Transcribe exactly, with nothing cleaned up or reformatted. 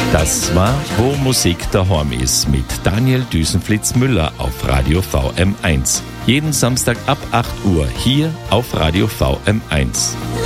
Das war Wo Musik daheim ist mit Daniel Düsenflitz-Müller auf Radio V M eins. Jeden Samstag ab acht Uhr hier auf Radio V M eins.